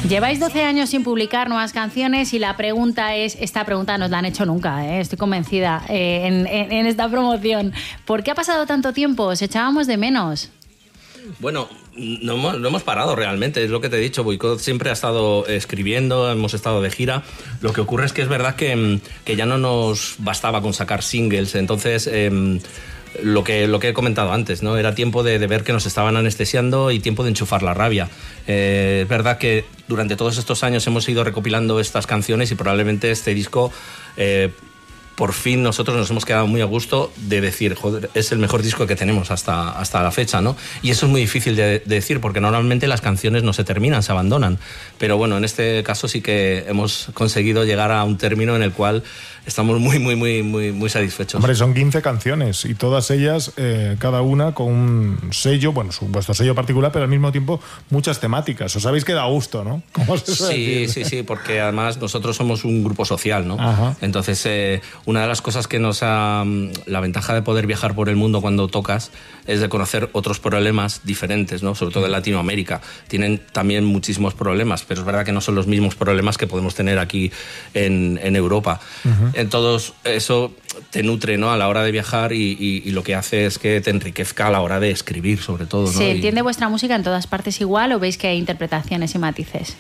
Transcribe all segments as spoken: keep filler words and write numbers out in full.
Lleváis doce años sin publicar nuevas canciones y la pregunta es, esta pregunta nos la han hecho nunca, ¿eh? Estoy convencida, eh, en, en, en esta promoción. ¿Por qué ha pasado tanto tiempo? ¿Os echábamos de menos? Bueno, no hemos, no hemos parado realmente, es lo que te he dicho. Boicot siempre ha estado escribiendo, hemos estado de gira. Lo que ocurre es que es verdad que, que ya no nos bastaba con sacar singles, entonces... Eh, Lo que, lo que he comentado antes, ¿no? Era tiempo de, de ver que nos estaban anestesiando y tiempo de enchufar la rabia. Eh, es verdad que durante todos estos años hemos ido recopilando estas canciones y probablemente este disco, eh, por fin nosotros nos hemos quedado muy a gusto de decir, joder, es el mejor disco que tenemos hasta, hasta la fecha, ¿no? Y eso es muy difícil de, de decir porque normalmente las canciones no se terminan, se abandonan. Pero bueno, en este caso sí que hemos conseguido llegar a un término en el cual estamos muy, muy, muy, muy, muy satisfechos. Hombre, son quince canciones y todas ellas, eh, cada una con un sello, bueno, su, vuestro sello particular, pero al mismo tiempo muchas temáticas. Os habéis quedado a gusto, ¿no? ¿Cómo se suele Sí, decir? sí, sí, porque además nosotros somos un grupo social, ¿no? Ajá. Entonces, eh, una de las cosas que nos ha... La ventaja de poder viajar por el mundo cuando tocas es de conocer otros problemas diferentes, ¿no? Sobre todo en Latinoamérica. Tienen también muchísimos problemas, pero es verdad que no son los mismos problemas que podemos tener aquí en, en Europa. Uh-huh. Entonces, eso te nutre, ¿no? A la hora de viajar y, y, y lo que hace es que te enriquezca a la hora de escribir, sobre todo, ¿no? ¿Se entiende y... vuestra música en todas partes igual o veis que hay interpretaciones y matices?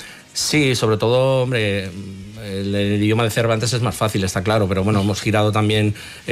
Sí, sobre todo, hombre, el, el idioma de Cervantes es más fácil, está claro, pero bueno, hemos girado también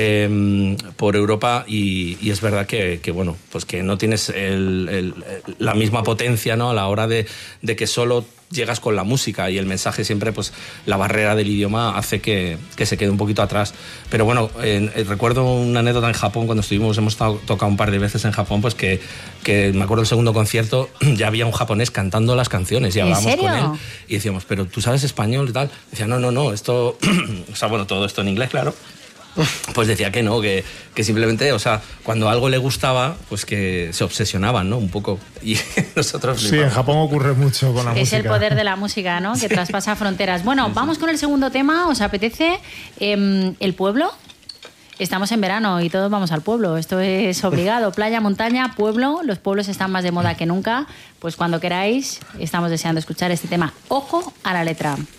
eh, por Europa y, y es verdad que, que, bueno, pues que no tienes el, el, la misma potencia, ¿no? A la hora de, de que solo llegas con la música y el mensaje siempre, pues la barrera del idioma hace que, que se quede un poquito atrás. Pero bueno, eh, eh, recuerdo una anécdota en Japón cuando estuvimos, hemos estado, tocado un par de veces en Japón, pues que, que me acuerdo el segundo concierto, ya había un japonés cantando las canciones y hablábamos con él y decíamos, pero ¿tú sabes español y tal? Decía, no, no, no, esto, o sea, bueno, todo esto en inglés, claro. Pues decía que no, que, que simplemente, o sea, cuando algo le gustaba, pues que se obsesionaban, ¿no? Un poco. Y nosotros... Sí, en Japón ocurre mucho con la es música. Es el poder de la música, ¿no? Que traspasa fronteras. Bueno, sí, sí. Vamos con el segundo tema. ¿Os apetece? Eh, ¿El pueblo? Estamos en verano y todos vamos al pueblo. Esto es obligado. Playa, montaña, pueblo. Los pueblos están más de moda que nunca. Pues cuando queráis, estamos deseando escuchar este tema. Ojo a la letra.